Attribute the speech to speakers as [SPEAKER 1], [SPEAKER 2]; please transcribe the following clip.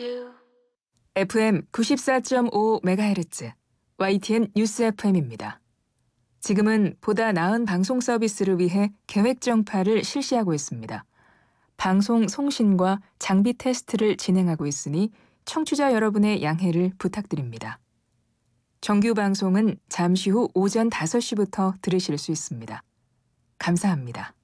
[SPEAKER 1] FM 94.5MHz YTN 뉴스 FM입니다. 지금은 보다 나은 방송 서비스를 위해 계획 정파를 실시하고 있습니다. 방송 송신과 장비 테스트를 진행하고 있으니 청취자 여러분의 양해를 부탁드립니다. 정규 방송은 잠시 후 오전 5시부터 들으실 수 있습니다. 감사합니다.